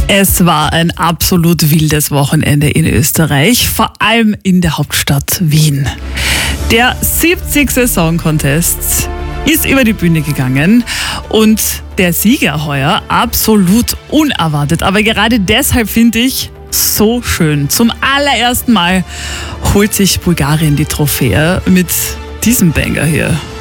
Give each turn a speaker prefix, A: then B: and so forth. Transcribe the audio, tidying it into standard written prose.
A: Es war ein absolut wildes Wochenende in Österreich, vor allem in der Hauptstadt Wien. Der 70. Song Contest ist über die Bühne gegangen und der Sieger heuer absolut unerwartet. Aber gerade deshalb finde ich so schön. Zum allerersten Mal holt sich Bulgarien die Trophäe mit diesem Banger hier.